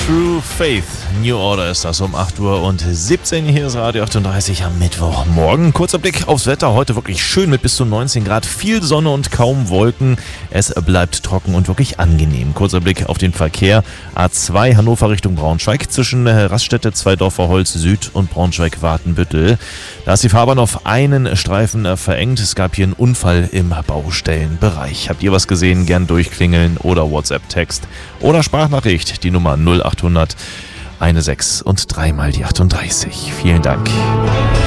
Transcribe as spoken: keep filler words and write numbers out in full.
True Faith. New Order ist das um acht Uhr und siebzehn. Hier ist Radio achtunddreißig am Mittwochmorgen. Kurzer Blick aufs Wetter. Heute wirklich schön mit bis zu neunzehn Grad. Viel Sonne und kaum Wolken. Es bleibt trocken und wirklich angenehm. Kurzer Blick auf den Verkehr. A zwei Hannover Richtung Braunschweig zwischen Raststätte, Zweidorfer Holz Süd und Braunschweig-Watenbüttel. Da ist die Fahrbahn auf einen Streifen verengt. Es gab hier einen Unfall im Baustellenbereich. Habt ihr was gesehen? Gern durchklingeln oder WhatsApp-Text oder Sprachnachricht. Die Nummer null achthundert sechzehn und dreimal die achtunddreißig. Vielen Dank.